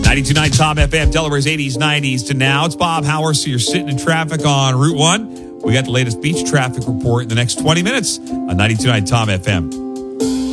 92.9 Tom FM, Delaware's 80s, 90s to now. It's Bob Howard, so you're sitting in traffic on Route 1. We got the latest beach traffic report in the next 20 minutes on 92.9 Tom FM.